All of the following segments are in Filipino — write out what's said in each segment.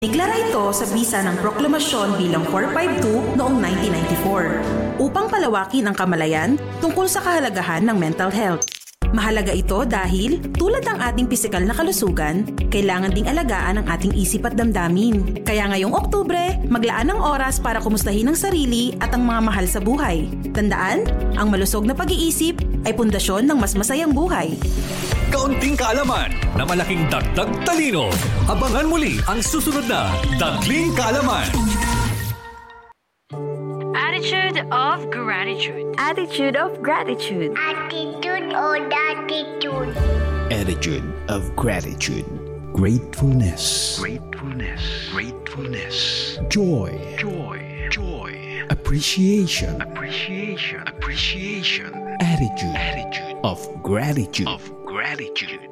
Niglara ito sa bisa ng proklamasyon bilang 452 noong 1994 upang palawakin ang kamalayan tungkol sa kahalagahan ng mental health. Mahalaga ito dahil, tulad ng ating pisikal na kalusugan, kailangan ding alagaan ang ating isip at damdamin. Kaya ngayong Oktubre, maglaan ng oras para kumustahin ang sarili at ang mga mahal sa buhay. Tandaan, ang malusog na pag-iisip ay pundasyon ng mas masayang buhay. Kaunting kaalaman na malaking dagdag talino. Abangan muli ang susunod na Dagling Kaalaman. Attitude of gratitude. Attitude of gratitude. Attitude or attitude. Attitude of gratitude. Gratefulness. Gratefulness. Gratefulness. Joy. Joy. Joy. Appreciation. Appreciation. Appreciation. Attitude. Attitude Of gratitude. of gratitude.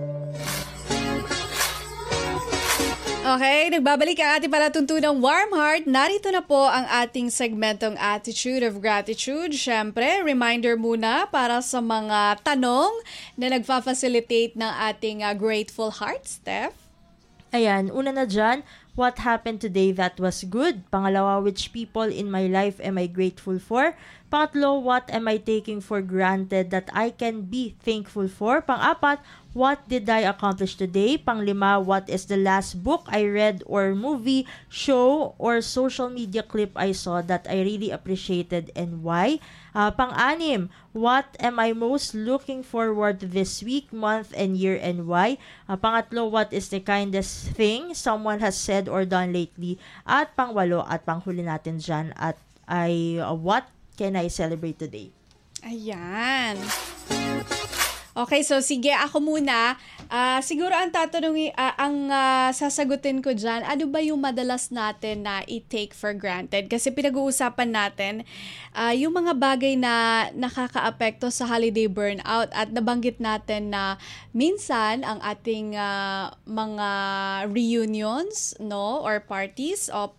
Okay, nagbabalik ang ating palatuntunang Warm Heart. Narito na po ang ating segmentong Attitude of Gratitude. Siyempre, reminder muna para sa mga tanong na nagfa-facilitate ng ating Grateful Heart, Steph. Ayan, una na dyan, what happened today that was good? Pangalawa, which people in my life am I grateful for? Pangatlo, what am I taking for granted that I can be thankful for? Pang-apat, what did I accomplish today? Panglima, what is the last book I read or movie, show, or social media clip I saw that I really appreciated and why? Pang-anim, what am I most looking forward to this week, month, and year and why? Pangatlo, what is the kindest thing someone has said or done lately? At pangwalo at panghuli natin dyan at what can I celebrate today? Ayan. Okay, so sige, ako muna. Siguro ang tatanungin, sasagutin ko dyan, ano ba yung madalas natin na i-take for granted? Kasi pinag-uusapan natin yung mga bagay na nakaka-apekto sa holiday burnout at nabanggit natin na minsan ang ating mga reunions, no, or parties of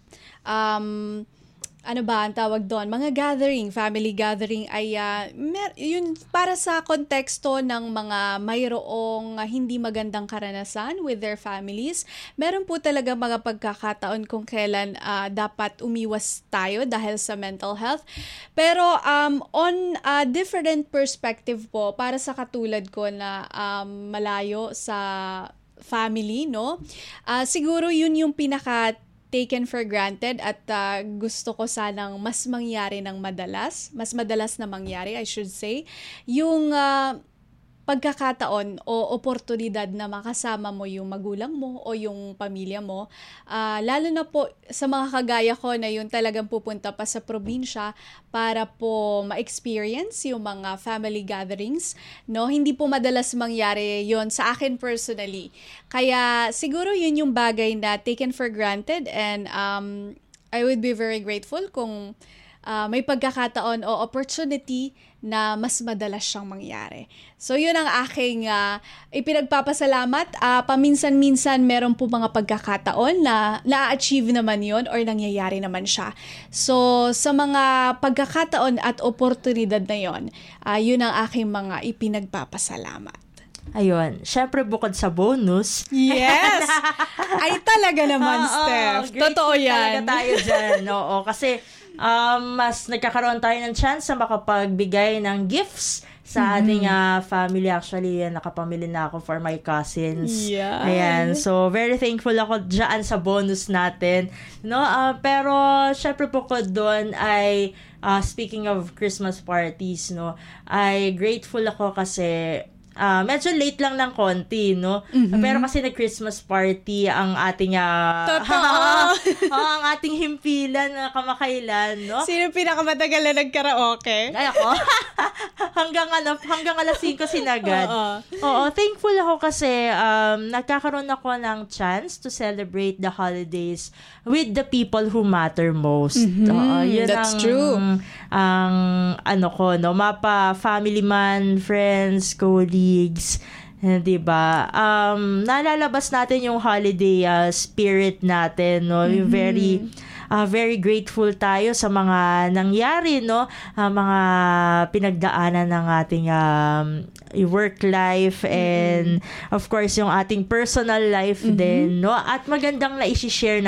ano ba ang tawag doon? Mga gathering, family gathering ay yun para sa konteksto ng mga mayroong hindi magandang karanasan with their families. Meron po talaga mga pagkakataon kung kailan dapat umiwas tayo dahil sa mental health. Pero on a different perspective po, para sa katulad ko na malayo sa family, no? Siguro yun yung pinaka taken for granted at gusto ko sanang mas mangyari ng mas madalas na mangyari, I should say, yung pagkakataon o oportunidad na makasama mo yung magulang mo o yung pamilya mo, lalo na po sa mga kagaya ko na yun talagang pupunta pa sa probinsya para po ma-experience yung mga family gatherings, no? Hindi po madalas mangyari yon sa akin personally. Kaya siguro yun yung bagay na taken for granted and I would be very grateful kung may pagkakataon o opportunity na mas madalas siyang mangyari. So, yun ang aking ipinagpapasalamat. Paminsan-minsan, meron po mga pagkakataon na na-achieve naman yun or nangyayari naman siya. So, sa mga pagkakataon at oportunidad na yun, yun ang aking mga ipinagpapasalamat. Ayun, syempre bukod sa bonus. Yes! Ay talaga naman, Steph. Totoo yan. Talaga tayo dyan. Oo, kasi mas nagkakaroon tayo ng chance na makapagbigay ng gifts sa ating family. Actually, nakapamili na ako for my cousins. Yeah. Ayan. So, very thankful ako dyan sa bonus natin. No? Pero, syempre po ko doon ay, speaking of Christmas parties, no, ay grateful ako kasi medyo late lang ng konti, no? Pero kasi nag-Christmas party ang ating ang ating himpilan na kamakailan, no? Sino pinakamatagal na nag-karaoke? Ay, ako? hanggang alas 5 sinagad. Oo, thankful ako kasi nagkakaroon ako ng chance to celebrate the holidays with the people who matter most. Yun That's true. Ang ano ko, no? Mapa family man, friends, colleagues, diba? Nalalabas natin yung holiday spirit natin, no? Yung very very grateful tayo sa mga nangyari, no? Mga pinagdaanan ng ating work life and of course yung ating personal life din, no? At magandang na i-share